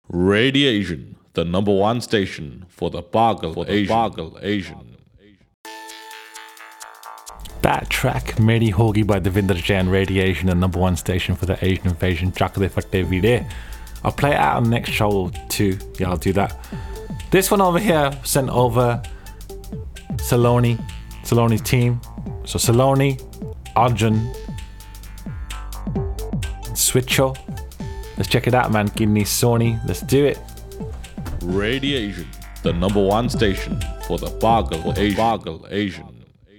Radiation, the number one station for the Bargal Asian. That track, Meri Hogi by Devinder Jain, Radiation, the number one station for the Asian invasion. Chakde Fatte Vide. I'll play it out on the next show too. Yeah, I'll do that. This one over here sent over Saloni's team. So Saloni, Arjun, Switcho. Let's check it out, man. Kidney Sony. Let's do it. Radiation, the number one station for the Bargal Asian.